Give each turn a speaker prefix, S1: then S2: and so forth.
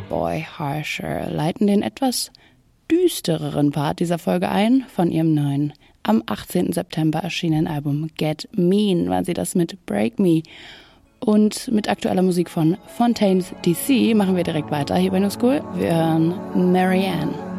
S1: Boy Harsher leiten den etwas düstereren Part dieser Folge ein von ihrem neuen, am 18. September erschienenen Album Get Mean waren sie das mit Break Me. Und mit aktueller Musik von Fontaines DC machen wir direkt weiter hier bei New School. Wir hören Marianne.